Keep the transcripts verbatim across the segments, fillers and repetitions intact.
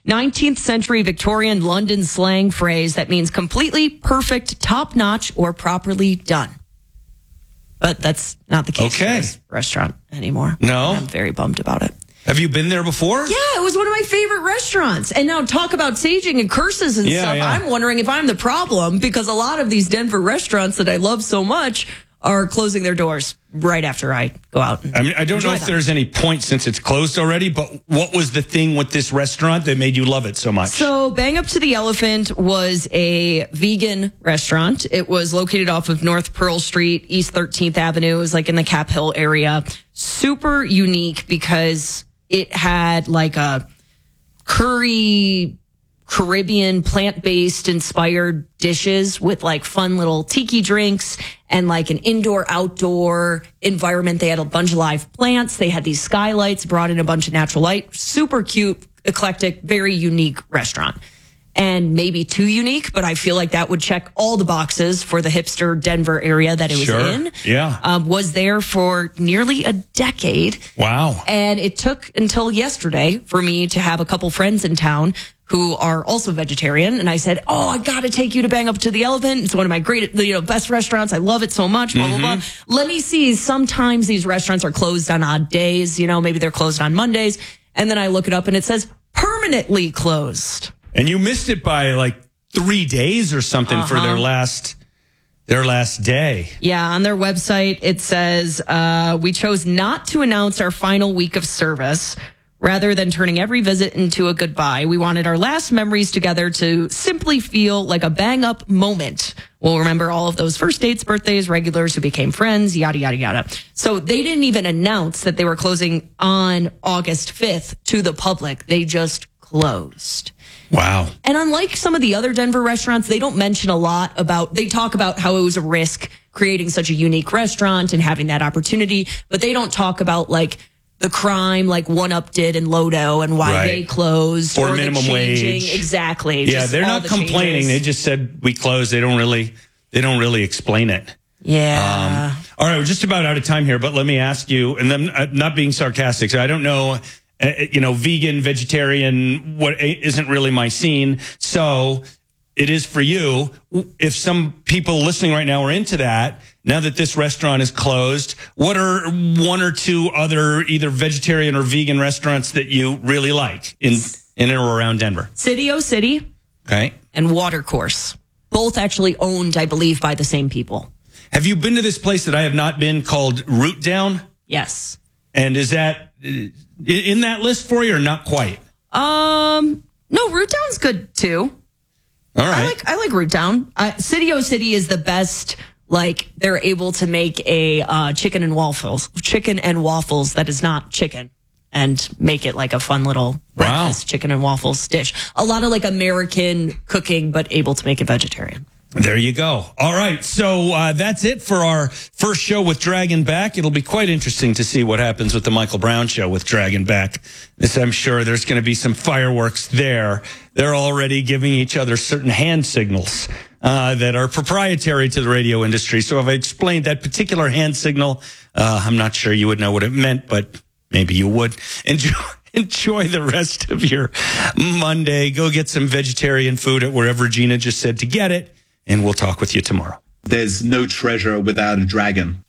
nineteenth century Victorian London slang phrase that means completely perfect, top-notch, or properly done. But that's not the case okay. for this restaurant anymore. No? I'm very bummed about it. Have you been there before? Yeah, it was one of my favorite restaurants. And now talk about saging and curses and yeah, stuff. Yeah. I'm wondering if I'm the problem because a lot of these Denver restaurants that I love so much are closing their doors right after I go out. And I mean, I don't know if them. there's any point since it's closed already, but what was the thing with this restaurant that made you love it so much? So Bang Up to the Elephant was a vegan restaurant. It was located off of North Pearl Street, East thirteenth Avenue. It was like in the Cap Hill area. Super unique because it had like a curry Caribbean plant-based inspired dishes with like fun little tiki drinks and like an indoor outdoor environment. They had a bunch of live plants. They had these skylights, brought in a bunch of natural light. Super cute, eclectic, very unique restaurant. And maybe too unique, but I feel like that would check all the boxes for the hipster Denver area that it was sure. in. Yeah. Um, was there for nearly a decade. Wow. And it took until yesterday for me to have a couple friends in town who are also vegetarian. And I said, oh, I got to take you to Bang Up to the Elephant. It's one of my great, you know, best restaurants. I love it so much, blah, mm-hmm. blah, blah. Let me see. Sometimes these restaurants are closed on odd days. You know, maybe they're closed on Mondays. And then I look it up and it says permanently closed. And you missed it by like three days or something uh-huh. for their last their last day. Yeah, on their website, it says, uh, we chose not to announce our final week of service. Rather than turning every visit into a goodbye, we wanted our last memories together to simply feel like a bang-up moment. We'll remember all of those first dates, birthdays, regulars who became friends, yada, yada, yada. So they didn't even announce that they were closing on August fifth to the public. They just closed. Wow. And unlike some of the other Denver restaurants, they don't mention a lot about, they talk about how it was a risk creating such a unique restaurant and having that opportunity, but they don't talk about like the crime like One Up did in Lodo and why right. they closed. Or, or minimum the wage. Exactly. Yeah, just they're all not the complaining. changes. They just said we closed. They don't really, they don't really explain it. Yeah. Um, all right, we're just about out of time here, but let me ask you, and I'm uh, not being sarcastic, so I don't know, uh, you know, vegan, vegetarian, what isn't really my scene. So it is for you. If some people listening right now are into that, now that this restaurant is closed, what are one or two other either vegetarian or vegan restaurants that you really like in, in and around Denver? City O City. Okay. And Watercourse. Both actually owned, I believe, by the same people. Have you been to this place that I have not been called Root Down? Yes. And is that in that list for you or not quite? Um, no, Root Down's good too. All right. I like, I like Root Down. Uh, City O City is the best. Like they're able to make a uh, chicken and waffles, chicken and waffles that is not chicken, and make it like a fun little breakfast wow. chicken and waffles dish. A lot of like American cooking, but able to make it vegetarian. There you go. All right. So uh, that's it for our first show with Dragon Back. It'll be quite interesting to see what happens with the Michael Brown show with Dragon Back. This, I'm sure there's going to be some fireworks there. They're already giving each other certain hand signals uh, that are proprietary to the radio industry. So if I explained that particular hand signal, uh, I'm not sure you would know what it meant, but maybe you would. Enjoy. Enjoy the rest of your Monday. Go get some vegetarian food at wherever Gina just said to get it. And we'll talk with you tomorrow. There's no treasure without a dragon.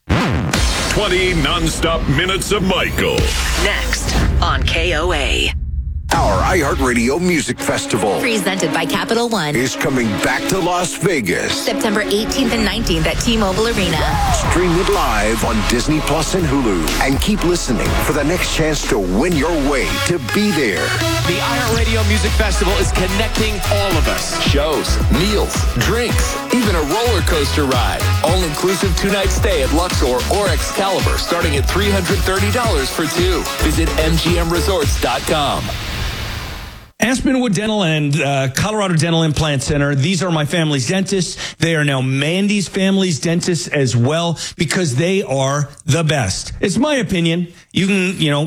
twenty nonstop minutes of Michael. Next on K O A. Our iHeartRadio Music Festival Presented by Capital One. is coming back to Las Vegas. September eighteenth and nineteenth at T-Mobile Arena. Stream it live on Disney Plus and Hulu. And keep listening for the next chance to win your way to be there. The iHeartRadio Music Festival is connecting all of us. Shows, meals, drinks, even a roller coaster ride. All inclusive two-night stay at Luxor or Excalibur starting at three hundred thirty dollars for two. Visit M G M resorts dot com. Aspenwood Dental and uh, Colorado Dental Implant Center. These are my family's dentists. They are now Mandy's family's dentists as well because they are the best. It's my opinion. You can, you know,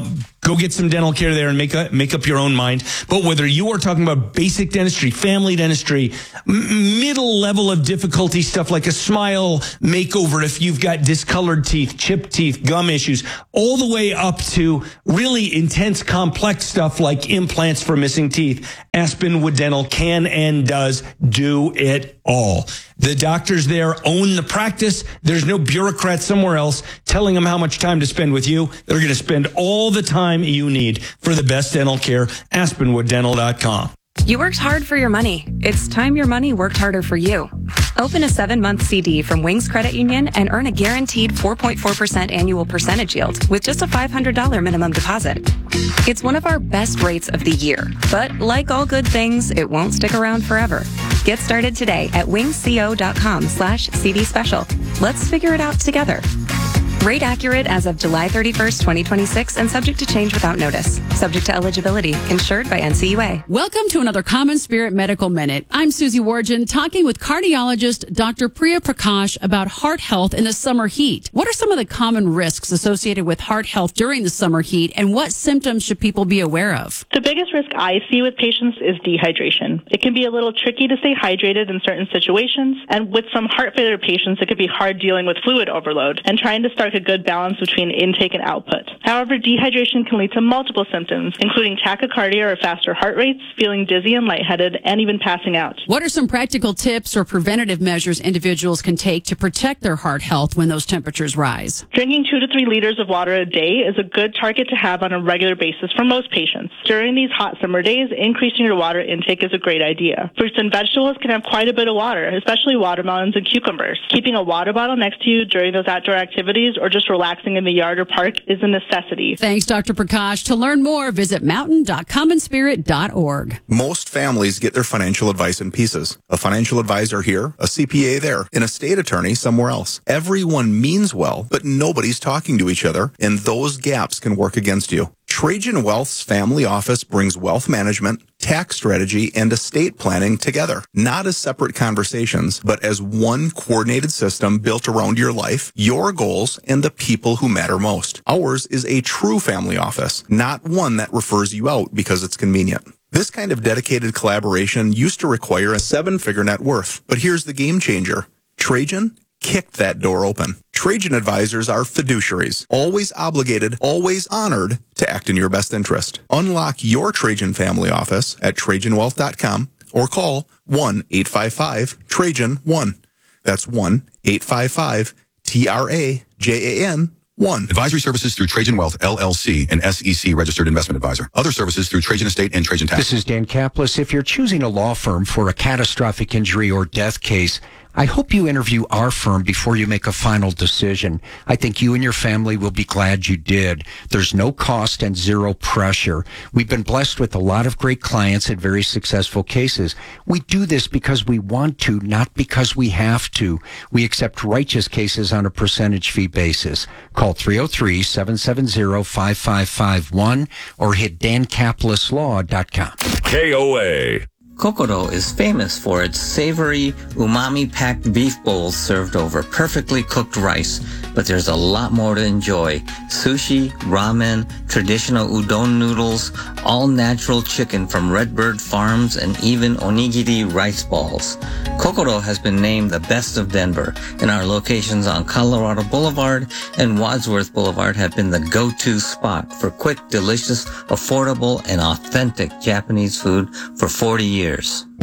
Go get some dental care there and make a, make up your own mind. But whether you are talking about basic dentistry, family dentistry, m- middle level of difficulty stuff like a smile makeover if you've got discolored teeth, chipped teeth, gum issues, all the way up to really intense, complex stuff like implants for missing teeth, Aspenwood Dental can and does do it all. The doctors there own the practice. There's no bureaucrat somewhere else telling them how much time to spend with you. They're going to spend all the time you need for the best dental care. aspenwood dental dot com. You worked hard for your money. It's time your money worked harder for you. Open a seven-month C D from Wings Credit Union and earn a guaranteed four point four percent annual percentage yield with just a five hundred dollars minimum deposit. It's one of our best rates of the year, but like all good things, it won't stick around forever. Get started today at wingsco.com slash CD special. Let's figure it out together. Rate accurate as of July thirty-first, twenty twenty-six, and subject to change without notice. Subject to eligibility. Insured by N C U A. Welcome to another Common Spirit Medical Minute. I'm Susie Wargin, talking with cardiologist Doctor Priya Prakash about heart health in the summer heat. What are some of the common risks associated with heart health during the summer heat, and what symptoms should people be aware of? The biggest risk I see with patients is dehydration. It can be a little tricky to stay hydrated in certain situations, and with some heart failure patients, it could be hard dealing with fluid overload and trying to start a good balance between intake and output. However, dehydration can lead to multiple symptoms, including tachycardia or faster heart rates, feeling dizzy and lightheaded, and even passing out. What are some practical tips or preventative measures individuals can take to protect their heart health when those temperatures rise? Drinking two to three liters of water a day is a good target to have on a regular basis for most patients. During these hot summer days, increasing your water intake is a great idea. Fruits and vegetables can have quite a bit of water, especially watermelons and cucumbers. Keeping a water bottle next to you during those outdoor activities or just relaxing in the yard or park is a necessity. Thanks, Doctor Prakash. To learn more, visit mountain dot common spirit dot org. Most families get their financial advice in pieces. A financial advisor here, a C P A there, and a state attorney somewhere else. Everyone means well, but nobody's talking to each other, and those gaps can work against you. Trajan Wealth's family office brings wealth management, tax strategy, and estate planning together, not as separate conversations, but as one coordinated system built around your life, your goals, and the people who matter most. Ours is a true family office, not one that refers you out because it's convenient. This kind of dedicated collaboration used to require a seven-figure net worth, but here's the game changer. Trajan kicked that door open. Trajan advisors are fiduciaries, always obligated, always honored to act in your best interest. Unlock your Trajan family office at trajan wealth dot com or call one eight five five Trajan one. That's one eight five five T R A J A N one. Advisory services through Trajan Wealth, L L C, an S E C registered investment advisor. Other services through Trajan Estate and Trajan Tax. This is Dan Kaplis. If you're choosing a law firm for a catastrophic injury or death case, I hope you interview our firm before you make a final decision. I think you and your family will be glad you did. There's no cost and zero pressure. We've been blessed with a lot of great clients and very successful cases. We do this because we want to, not because we have to. We accept righteous cases on a percentage fee basis. Call three oh three, seven seven zero, five five five one or hit dan kaplis law dot com. K O A. Kokoro is famous for its savory, umami-packed beef bowls served over perfectly cooked rice, but there's a lot more to enjoy. Sushi, ramen, traditional udon noodles, all-natural chicken from Redbird Farms, and even onigiri rice balls. Kokoro has been named the best of Denver, and our locations on Colorado Boulevard and Wadsworth Boulevard have been the go-to spot for quick, delicious, affordable, and authentic Japanese food for forty years.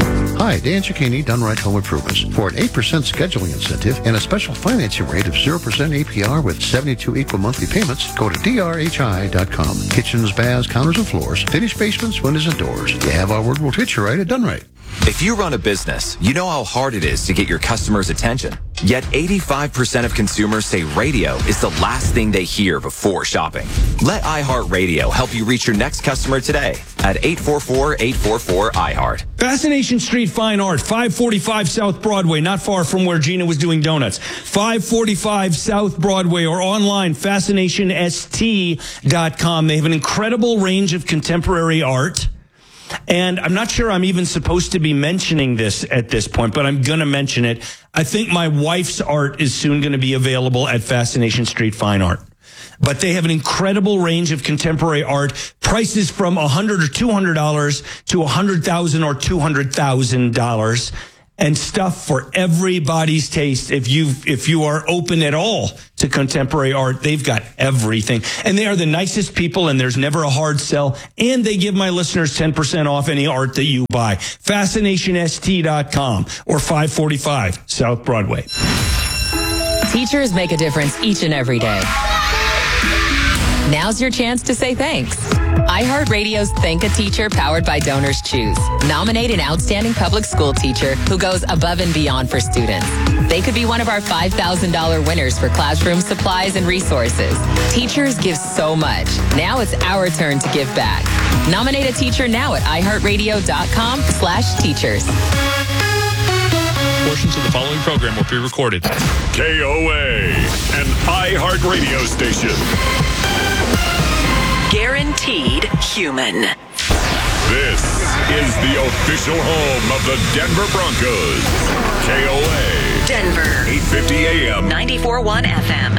Hi, Dan Cicchini, Dunright Home Improvements. For an eight percent scheduling incentive and a special financing rate of zero percent A P R with seventy-two equal monthly payments, go to D R H I dot com. Kitchens, baths, counters, and floors, finished basements, windows, and doors. You have our word, we'll treat you right at Dunright. If you run a business, you know how hard it is to get your customers' attention. Yet eighty-five percent of consumers say radio is the last thing they hear before shopping. Let iHeartRadio help you reach your next customer today at eight four four, eight four four, I heart. Fascination Street Fine Art, five forty-five South Broadway, not far from where Gina was doing donuts. five forty-five South Broadway, or online, fascination S T dot com. They have an incredible range of contemporary art. And I'm not sure I'm even supposed to be mentioning this at this point, but I'm going to mention it. I think my wife's art is soon going to be available at Fascination Street Fine Art. But they have an incredible range of contemporary art, prices from one hundred dollars or two hundred dollars to one hundred thousand dollars or two hundred thousand dollars. And stuff for everybody's taste. If you if you are open at all to contemporary art, they've got everything. And they are the nicest people, and there's never a hard sell. And they give my listeners ten percent off any art that you buy. fascination s t dot com or five forty-five South Broadway. Teachers make a difference each and every day. Now's your chance to say thanks. iHeartRadio's Thank a Teacher, powered by Donors Choose. Nominate an outstanding public school teacher who goes above and beyond for students. They could be one of our five thousand dollars winners for classroom supplies and resources. Teachers give so much. Now it's our turn to give back. Nominate a teacher now at iHeartRadio.com slash teachers. Portions of the following program were pre-recorded. K O A, an iHeartRadio station. Guaranteed human. This is the official home of the Denver Broncos. K O A. Denver. eight fifty A M. ninety-four point one F M.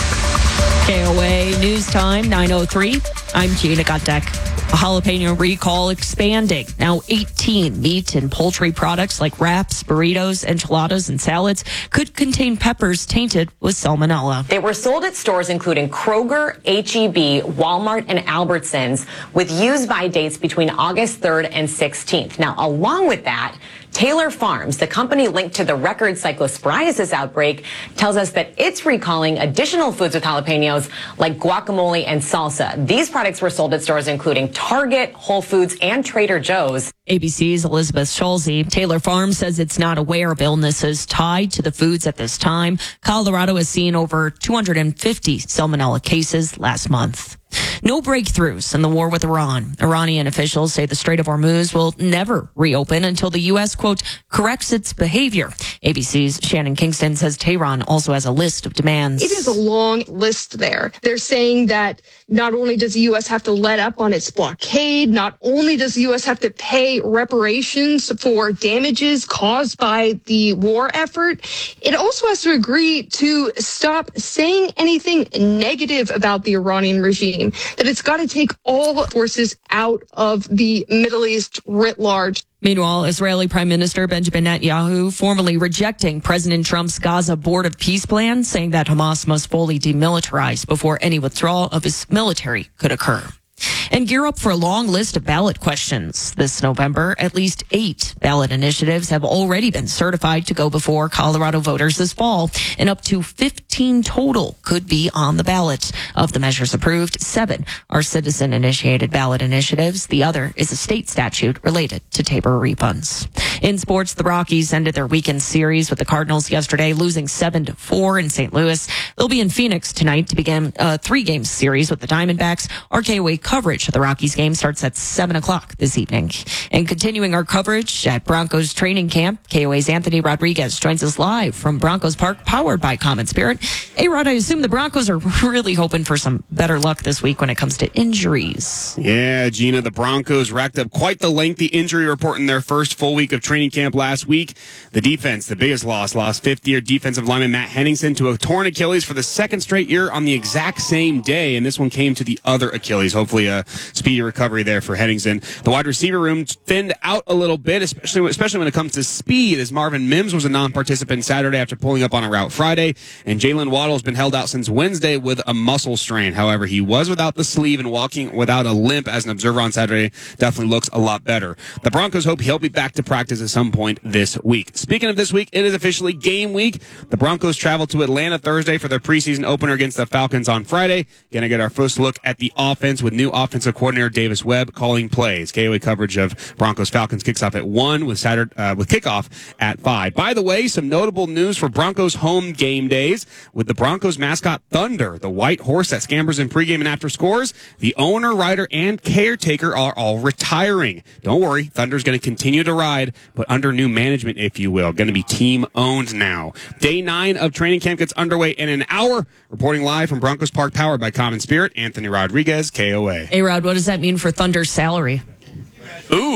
K O A News Time, nine oh three. I'm Gina Gutdeck. A jalapeno recall expanding. Now eighteen meat and poultry products like wraps, burritos, enchiladas, and salads could contain peppers tainted with salmonella. They were sold at stores including Kroger, H E B, Walmart, and Albertsons with use-by dates between August third and sixteenth. Now, along with that, Taylor Farms, the company linked to the record cyclosporiasis outbreak, tells us that it's recalling additional foods with jalapenos like guacamole and salsa. These products were sold at stores including Target, Whole Foods, and Trader Joe's. A B C's Elizabeth Schulze. Taylor Farms says it's not aware of illnesses tied to the foods at this time. Colorado has seen over two hundred fifty salmonella cases last month. No breakthroughs in the war with Iran. Iranian officials say the Strait of Hormuz will never reopen until the U S, quote, corrects its behavior. A B C's Shannon Kingston says Tehran also has a list of demands. It is a long list there. They're saying that not only does the U S have to let up on its blockade, not only does the U S have to pay reparations for damages caused by the war effort, it also has to agree to stop saying anything negative about the Iranian regime, that it's got to take all forces out of the Middle East writ large. Meanwhile, Israeli Prime Minister Benjamin Netanyahu formally rejecting President Trump's Gaza Board of Peace plan, saying that Hamas must fully demilitarize before any withdrawal of its military could occur. And gear up for a long list of ballot questions this November. At least eight ballot initiatives have already been certified to go before Colorado voters this fall, and up to fifteen total could be on the ballot. Of the measures approved, seven are citizen-initiated ballot initiatives. The other is a state statute related to Tabor refunds. In sports, the Rockies ended their weekend series with the Cardinals yesterday, losing seven to four in Saint Louis. They'll be in Phoenix tonight to begin a three-game series with the Diamondbacks. R K O A coverage of the Rockies game starts at seven o'clock this evening. And continuing our coverage at Broncos training camp, K O A's Anthony Rodriguez joins us live from Broncos Park, powered by Common Spirit. Hey, Rod, I assume the Broncos are really hoping for some better luck this week when it comes to injuries. Yeah, Gina, the Broncos racked up quite the lengthy injury report in their first full week of training camp last week. The defense, the biggest loss, lost fifth-year defensive lineman Matt Henningsen to a torn Achilles for the second straight year on the exact same day, and this one came to the other Achilles. Hopefully a speedy recovery there for Henningsen. The wide receiver room thinned out a little bit, especially, especially when it comes to speed, as Marvin Mims was a non-participant Saturday after pulling up on a route Friday, and Jalen Waddle has been held out since Wednesday with a muscle strain. However, he was without the sleeve and walking without a limp as an observer on Saturday. Definitely looks a lot better. The Broncos hope he'll be back to practice at some point this week. Speaking of this week, it is officially game week. The Broncos travel to Atlanta Thursday for their preseason opener against the Falcons on Friday. Gonna get our first look at the offense with new offensive coordinator Davis Webb calling plays. K O A coverage of Broncos Falcons kicks off at one with Saturday uh, with kickoff at five. By the way, some notable news for Broncos home game days with the Broncos mascot Thunder, the white horse that scampers in pregame and after scores. The owner, rider, and caretaker are all retiring. Don't worry, Thunder's going to continue to ride, but under new management, if you will. Going to be team owned now. Day nine of training camp gets underway in an hour. Reporting live from Broncos Park, powered by Common Spirit, Anthony Rodriguez, K O A. Hey, Rod, what does that mean for Thunder's salary? Ooh.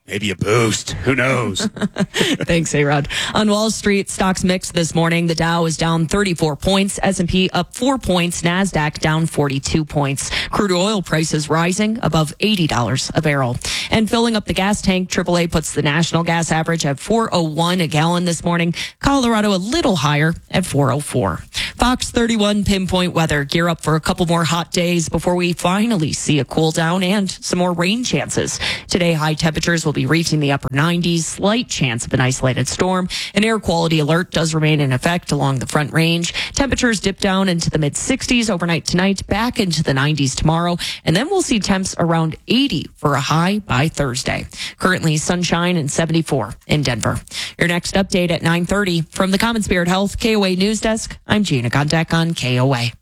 Maybe a boost. Who knows? Thanks, A-Rod. On Wall Street, stocks mixed this morning. The Dow is down thirty-four points. S and P up four points. NASDAQ down forty-two points. Crude oil prices rising above eighty dollars a barrel. And filling up the gas tank, triple A puts the national gas average at four oh one a gallon this morning. Colorado a little higher at four oh four. Fox thirty-one pinpoint weather. Gear up for a couple more hot days before we finally see a cool down and some more rain chances. Today, high temperatures will be reaching the upper nineties, slight chance of an isolated storm. An air quality alert does remain in effect along the Front Range. Temperatures dip down into the mid sixties overnight tonight, back into the nineties tomorrow, and then we'll see temps around eighty for a high by Thursday. Currently sunshine and seventy-four in Denver. Your next update at nine thirty from the Common Spirit Health K O A News Desk. I'm Gina Gondek on K O A.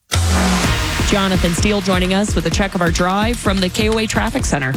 Jonathan Steele joining us with a check of our drive from the K O A Traffic Center.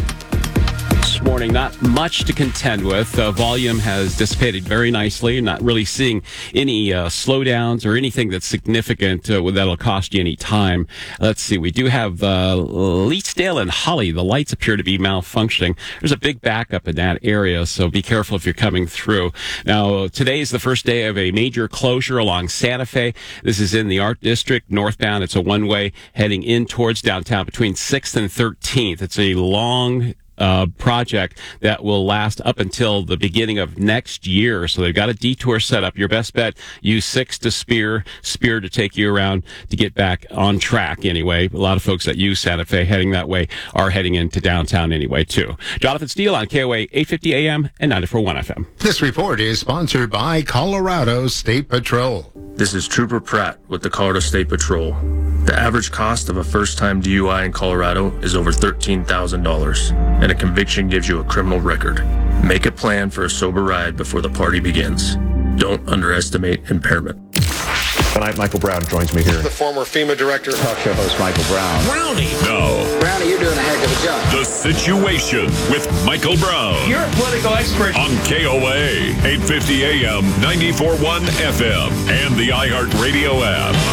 This morning, not much to contend with. Uh, volume has dissipated very nicely. Not really seeing any uh, slowdowns or anything that's significant uh, that'll cost you any time. Let's see. We do have uh, Leetsdale and Holly. The lights appear to be malfunctioning. There's a big backup in that area, so be careful if you're coming through. Now, today is the first day of a major closure along Santa Fe. This is in the Art District, northbound. It's a one-way heading in towards downtown between sixth and thirteenth. It's a long Uh, project that will last up until the beginning of next year. So they've got a detour set up. Your best bet, use six to Spear, Spear to take you around to get back on track anyway. A lot of folks that use Santa Fe heading that way are heading into downtown anyway, too. Jonathan Steele on K O A eight fifty A M and ninety-four point one F M. This report is sponsored by Colorado State Patrol. This is Trooper Pratt with the Colorado State Patrol. The average cost of a first-time D U I in Colorado is over thirteen thousand dollars, and a conviction gives you a criminal record. Make a plan for a sober ride before the party begins. Don't underestimate impairment. Tonight, Michael Brown joins me here. The former FEMA director. Talk show host Michael Brown. Brownie! No. Brownie, you're doing a heck of a job. The Situation with Michael Brown. You're a political expert. On K O A, eight fifty A M, ninety-four point one F M, and the iHeartRadio app.